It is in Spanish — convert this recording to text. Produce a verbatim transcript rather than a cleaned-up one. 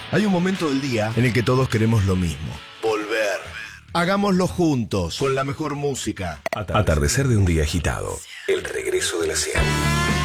Hay un momento del día en el que todos queremos lo mismo. Volver. Hagámoslo juntos, con la mejor música. Atardecer de un día agitado. El regreso de la sierra.